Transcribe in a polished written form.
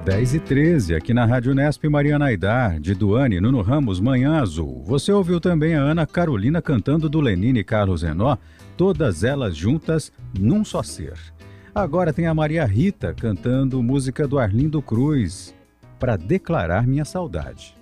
10h13, aqui na Rádio Unesp, Mariana Aidar, de Duane, Nuno Ramos, Manhã Azul. Você ouviu também a Ana Carolina cantando do Lenine e Carlos Renaud, todas elas juntas num só ser. Agora tem a Maria Rita cantando música do Arlindo Cruz, Pra Declarar Minha Saudade.